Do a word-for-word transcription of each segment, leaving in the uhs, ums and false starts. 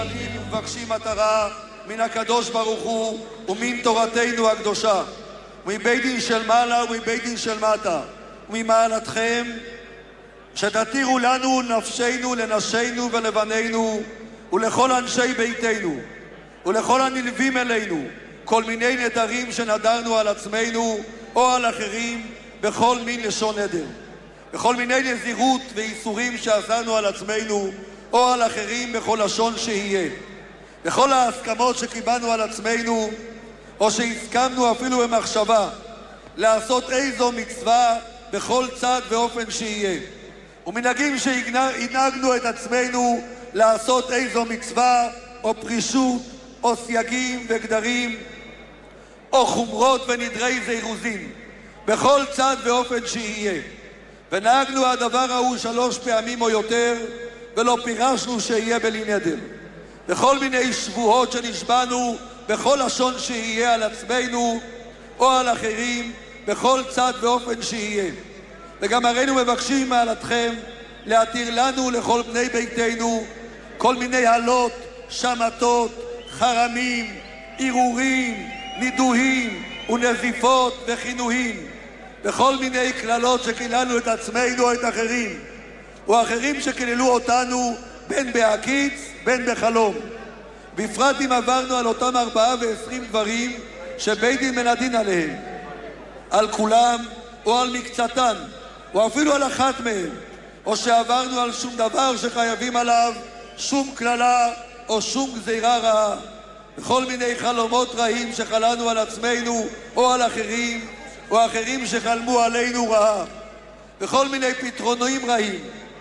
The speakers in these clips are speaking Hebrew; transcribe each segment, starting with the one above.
מבקשים מטרה מן הקדוש ברוך הוא ומן תורתנו הקדושה, ומבית דין של מעלה ומבית דין של מטה, וממעלתכם שתתירו לנו נפשנו לנשינו ולבנינו ולכל אנשי ביתנו ולכל הנלווים אלינו כל מיני נדרים שנדרנו על עצמנו או על אחרים בכל מין לשון נדר, בכל מיני נזירות ואיסורים שעשינו על עצמנו או על אחרים בכל לשון שיהיה, בכל ההסכמות שקיבלנו על עצמנו או שהסכמנו אפילו במחשבה לעשות איזו מצווה בכל צד ואופן שיהיה, ומנהגים שהנהגנו את עצמנו לעשות איזו מצווה או פרישות או סייגים וגדרים או חומרות ונדרי זירוזים בכל צד ואופן שיהיה, ונהגנו הדבר ההוא שלוש פעמים או יותר ולא פירשנו שיהיה בלי נדר, בכל מיני שבועות שנשבענו בכל לשון שיהיה על עצמנו או על אחרים בכל צד ואופן שיהיה. וגם הרינו מבקשים מעלתכם להתיר לנו לכל בני ביתנו כל מיני הלות, שמתות, חרמים, עירורים, נידויים ונזיפות וכינויים, בכל מיני כללות שקיללנו את עצמנו או את אחרים, או אחרים שקיללו אותנו בין בהקיץ בין בחלום, בפרט אם עברנו על אותם ארבעה ועשרים דברים שבית דין מנדין עליהם, על כולם או על מקצתן או אפילו על אחת מהם, או שעברנו על שום דבר שחייבים עליו שום כללה או שום גזירה רעה, בכל מיני חלומות רעים שחלנו על עצמנו או על אחרים, או אחרים שחלמו עלינו רעה, בכל מיני פתרונים רעים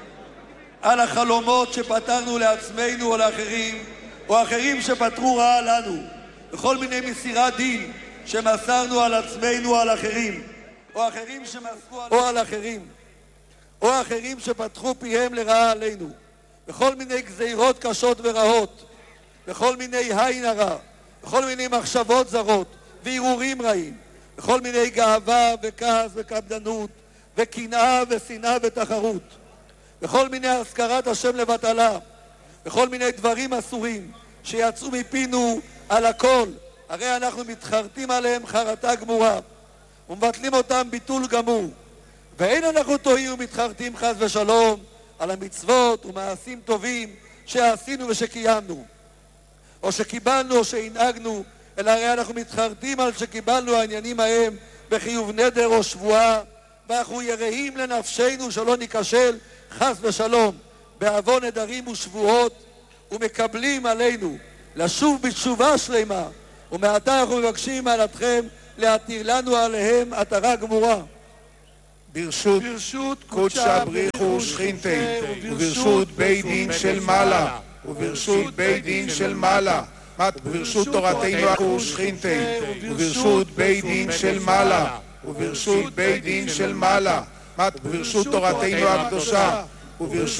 על החלומות שפתרנו לעצמנו או לאחרים, או אחרים שפתרו רעה לנו, בכל מיני מסירת דין שמסרנו על עצמנו או על אחרים, או אחרים שמסרו על... או על אחרים, או אחרים שפתחו פיהם לרעה עלינו, בכל מיני גזירות קשות ורעות, בכל מיני עין הרע, בכל מיני מחשבות זרות וערעורים רעים, בכל מיני גאווה וכעס וקפדנות וקנאה ושנאה ותחרות, בכל מיני הזכרת השם לבטלה, בכל מיני דברים אסורים שיצאו מפינו על הכל, הרי אנחנו מתחרטים עליהם חרטה גמורה ומבטלים אותם ביטול גמור, ואין אנחנו טועים ומתחרטים חס ושלום על המצוות ומעשים טובים שעשינו ושקיימנו או שקיבלנו או שהנהגנו, אלא הרי אנחנו מתחרטים על שקיבלנו העניינים ההם בחיוב נדר או שבועה, ואנחנו יראים לנפשנו שלא ניקשל חס ושלום בעוון נדרים ושבועות, ומקבלים עלינו לשוב בתשובה שלמה, ומעתה אנחנו מבקשים מעלתכם להתיר לנו עליהם עטרה גמורה. ברשות, ברשות קודשא בריחו שכינתי, וברשות בית דין של מעלה, וברשות בית דין של מעלה, וברשות תורתנו הקדושה שכינתי, וברשות בית דין של מעלה, וברשות בית דין של מעלה, וברשות תורתנו הקדושה, וברשות